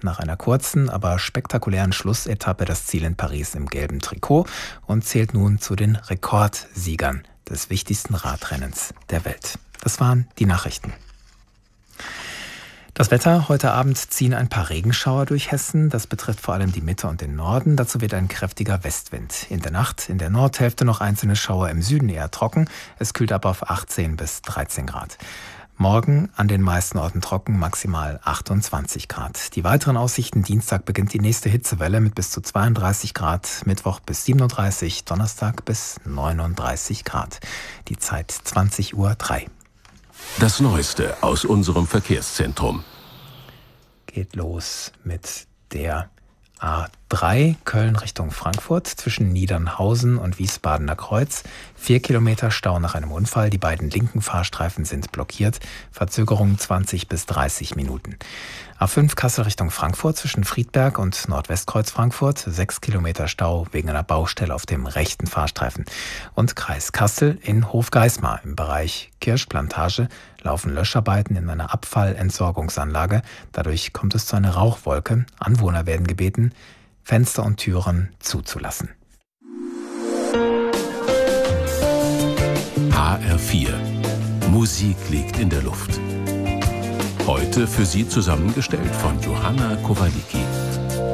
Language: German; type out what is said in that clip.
nach einer kurzen, aber spektakulären Schlussetappe das Ziel in Paris im gelben Trikot und zählt nun zu den Rekordsiegern des wichtigsten Radrennens der Welt. Das waren die Nachrichten. Das Wetter: Heute Abend ziehen ein paar Regenschauer durch Hessen. Das betrifft vor allem die Mitte und den Norden. Dazu wird ein kräftiger Westwind. In der Nacht in der Nordhälfte noch einzelne Schauer, im Süden eher trocken. Es kühlt ab auf 18 bis 13 Grad. Morgen an den meisten Orten trocken, maximal 28 Grad. Die weiteren Aussichten: Dienstag beginnt die nächste Hitzewelle mit bis zu 32 Grad, Mittwoch bis 37, Donnerstag bis 39 Grad. Die Zeit 20:03 Uhr. Das Neueste aus unserem Verkehrszentrum. Geht los mit der A3 Köln Richtung Frankfurt zwischen Niedernhausen und Wiesbadener Kreuz. 4 Kilometer Stau nach einem Unfall. Die beiden linken Fahrstreifen sind blockiert. Verzögerung 20 bis 30 Minuten. A5 Kassel Richtung Frankfurt zwischen Friedberg und Nordwestkreuz Frankfurt. 6 Kilometer Stau wegen einer Baustelle auf dem rechten Fahrstreifen. Und Kreis Kassel in Hofgeismar im Bereich Kirschplantage laufen Löscharbeiten in einer Abfallentsorgungsanlage. Dadurch kommt es zu einer Rauchwolke. Anwohner werden gebeten, Fenster und Türen zuzulassen. HR4. Musik liegt in der Luft. Heute für Sie zusammengestellt von Johanna Kowaliki.